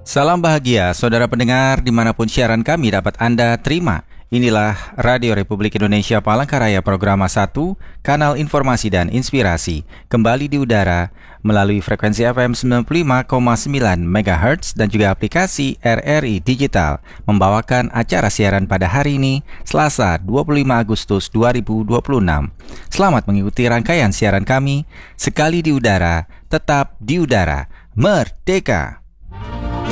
Salam bahagia, saudara pendengar dimanapun siaran kami dapat Anda terima. Inilah Radio Republik Indonesia Palangkaraya Programa 1, Kanal Informasi dan Inspirasi, kembali di udara melalui frekuensi FM 95,9 MHz dan juga aplikasi RRI Digital, membawakan acara siaran pada hari ini, Selasa 25 Agustus 2026. Selamat mengikuti rangkaian siaran kami, sekali di udara, tetap di udara, merdeka!